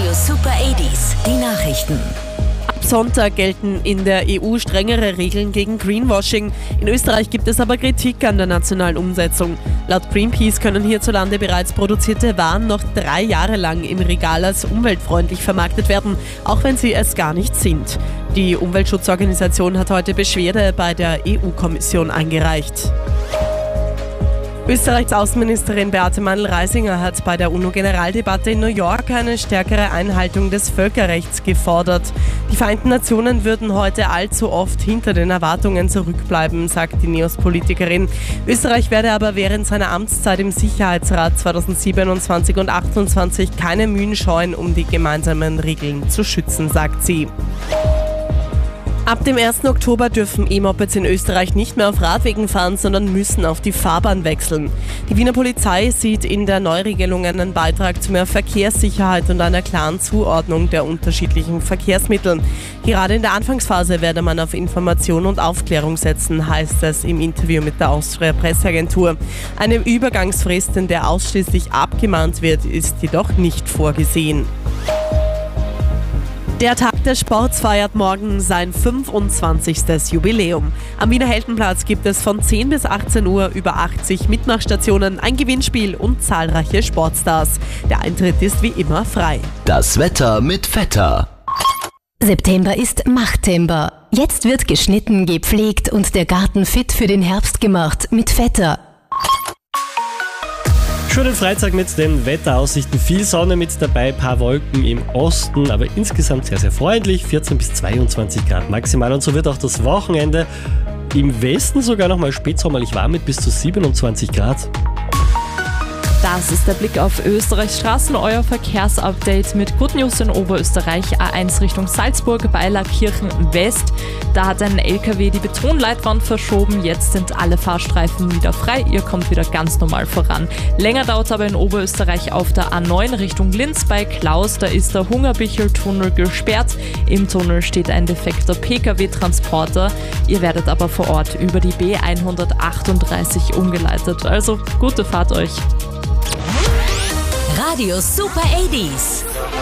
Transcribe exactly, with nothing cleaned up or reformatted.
Radio Super achtziger, die Nachrichten. Ab Sonntag gelten in der E U strengere Regeln gegen Greenwashing. In Österreich gibt es aber Kritik an der nationalen Umsetzung. Laut Greenpeace können hierzulande bereits produzierte Waren noch drei Jahre lang im Regal als umweltfreundlich vermarktet werden, auch wenn sie es gar nicht sind. Die Umweltschutzorganisation hat heute Beschwerde bei der E U-Kommission eingereicht. Österreichs Außenministerin Beate Mandl-Reisinger hat bei der UNO-Generaldebatte in New York eine stärkere Einhaltung des Völkerrechts gefordert. Die Vereinten Nationen würden heute allzu oft hinter den Erwartungen zurückbleiben, sagt die Neos-Politikerin. Österreich werde aber während seiner Amtszeit im Sicherheitsrat zweitausendsiebenundzwanzig und achtundzwanzig keine Mühen scheuen, um die gemeinsamen Regeln zu schützen, sagt sie. Ab dem ersten Oktober dürfen E-Mopeds in Österreich nicht mehr auf Radwegen fahren, sondern müssen auf die Fahrbahn wechseln. Die Wiener Polizei sieht in der Neuregelung einen Beitrag zu mehr Verkehrssicherheit und einer klaren Zuordnung der unterschiedlichen Verkehrsmittel. Gerade in der Anfangsphase werde man auf Information und Aufklärung setzen, heißt es im Interview mit der Austria Presseagentur. Eine Übergangsfrist, in der ausschließlich abgemahnt wird, ist jedoch nicht vorgesehen. Der Tag des Sports feiert morgen sein fünfundzwanzigstes Jubiläum. Am Wiener Heldenplatz gibt es von zehn bis achtzehn Uhr über achtzig Mitmachstationen, ein Gewinnspiel und zahlreiche Sportstars. Der Eintritt ist wie immer frei. Das Wetter mit Vetter. September ist Machttember. Jetzt wird geschnitten, gepflegt und der Garten fit für den Herbst gemacht mit Vetter. Schönen Freitag mit den Wetteraussichten. Viel Sonne mit dabei, paar Wolken im Osten, aber insgesamt sehr, sehr freundlich. vierzehn bis zweiundzwanzig Grad maximal. Und so wird auch das Wochenende im Westen sogar noch mal spätsommerlich warm mit bis zu siebenundzwanzig Grad. Das ist der Blick auf Österreichs Straßen, euer Verkehrsupdate mit Good News in Oberösterreich. A eins Richtung Salzburg bei Lackirchen West. Da hat ein L K W die Betonleitwand verschoben. Jetzt sind alle Fahrstreifen wieder frei. Ihr kommt wieder ganz normal voran. Länger dauert es aber in Oberösterreich auf der A neun Richtung Linz bei Klaus. Da ist der Hungerbichl-Tunnel gesperrt. Im Tunnel steht ein defekter P K W-Transporter. Ihr werdet aber vor Ort über die B hundertachtunddreißig umgeleitet. Also gute Fahrt euch. Radio Super achtziger.